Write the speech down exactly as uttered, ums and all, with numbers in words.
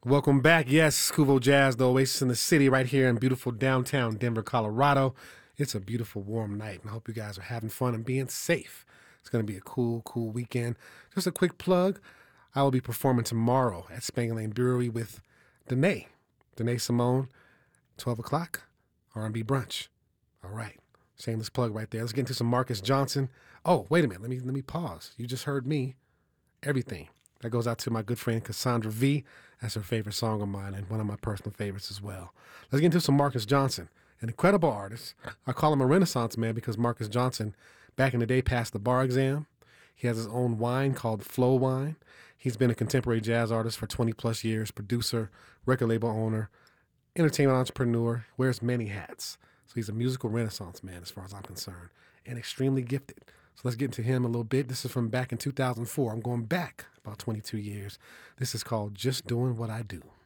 Welcome back. Yes, Kuvo Jazz, the oasis in the city right here in beautiful downtown Denver, Colorado. It's a beautiful, warm night, and I hope you guys are having fun and being safe. It's going to be a cool, cool weekend. Just a quick plug. I will be performing tomorrow at Spangle Lane Brewery with Danae. Danae Simone, twelve o'clock, R and B brunch. All right. Shameless plug right there. Let's get into some Marcus Johnson. Oh, wait a minute. Let me let me pause. You just heard me. Everything. That goes out to my good friend Cassandra V. That's her favorite song of mine and one of my personal favorites as well. Let's get into some Marcus Johnson, an incredible artist. I call him a Renaissance man because Marcus Johnson, back in the day, passed the bar exam. He has his own wine called Flow Wine. He's been a contemporary jazz artist for twenty plus years, producer, record label owner, entertainment entrepreneur, wears many hats. So he's a musical Renaissance man as far as I'm concerned, and extremely gifted. So let's get into him a little bit. This is from back in two thousand four. I'm going back about twenty-two years. This is called Just Doing What I Do.